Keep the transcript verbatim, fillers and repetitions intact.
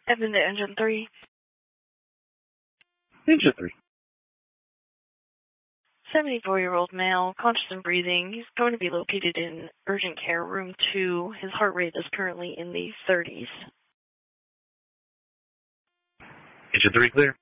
Evan to engine three. Engine three. seventy-four-year-old male, conscious and breathing. He's going to be located in urgent care room two. His heart rate is currently in the thirties. Engine three clear.